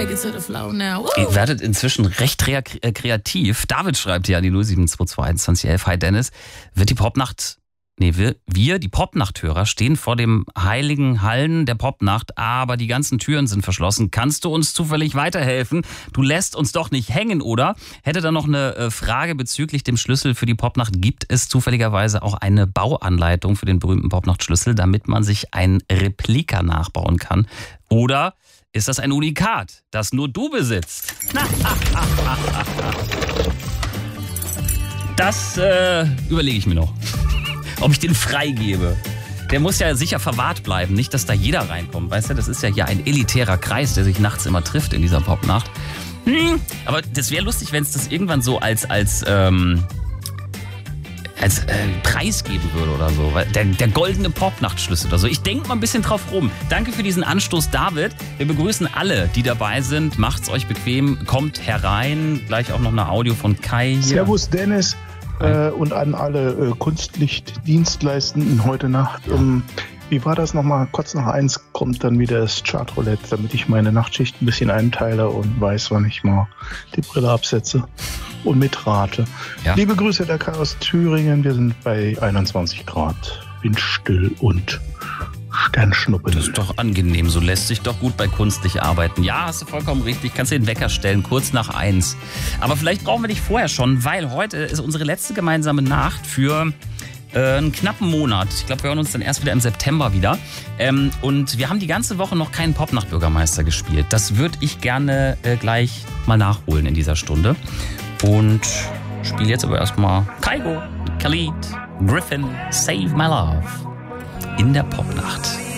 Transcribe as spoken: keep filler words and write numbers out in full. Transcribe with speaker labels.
Speaker 1: take it to the floor now. Woo.
Speaker 2: Ihr werdet inzwischen recht rea- äh, kreativ. David schreibt hier an die null sieben zwei zwei eins zwei elf. Hi Dennis, wird die Popnacht... Nee, wir, wir, die Popnachthörer, stehen vor dem heiligen Hallen der Popnacht, aber die ganzen Türen sind verschlossen. Kannst du uns zufällig weiterhelfen? Du lässt uns doch nicht hängen, oder? Hätte da noch eine äh, Frage bezüglich dem Schlüssel für die Popnacht. Gibt es zufälligerweise auch eine Bauanleitung für den berühmten Popnachtschlüssel, damit man sich ein Replika nachbauen kann? Oder ist das ein Unikat, das nur du besitzt? Das äh, überlege ich mir noch. Ob ich den freigebe. Der muss ja sicher verwahrt bleiben, nicht, dass da jeder reinkommt. Weißt du, das ist ja hier ein elitärer Kreis, der sich nachts immer trifft in dieser Popnacht. Hm, aber das wäre lustig, wenn es das irgendwann so als, als, ähm, als äh, Preis geben würde oder so. Der, der goldene Popnachtschlüssel oder so. Ich denke mal ein bisschen drauf rum. Danke für diesen Anstoß, David. Wir begrüßen alle, die dabei sind. Macht's euch bequem, kommt herein. Gleich auch noch eine Audio von Kai hier.
Speaker 3: Servus, Dennis. Äh, und an alle äh, Kunstlichtdienstleistenden heute Nacht. Ähm, wie war das nochmal? Kurz nach eins kommt dann wieder das Chartroulette, damit ich meine Nachtschicht ein bisschen einteile und weiß, wann ich mal die Brille absetze und mitrate. Ja. Liebe Grüße der Kai aus Thüringen. Wir sind bei einundzwanzig Grad, windstill und Sternschnuppe.
Speaker 2: Das ist doch angenehm, so lässt sich doch gut bei kunstlich arbeiten. Ja, hast du vollkommen richtig, kannst dir den Wecker stellen, kurz nach eins. Aber vielleicht brauchen wir dich vorher schon, weil heute ist unsere letzte gemeinsame Nacht für äh, einen knappen Monat. Ich glaube, wir hören uns dann erst wieder im September wieder. Ähm, und wir haben die ganze Woche noch keinen Popnacht-Bürgermeister gespielt. Das würde ich gerne äh, gleich mal nachholen in dieser Stunde. Und spiele jetzt aber erstmal Kygo, Khalid, Griffin, Save My Love in der Popnacht.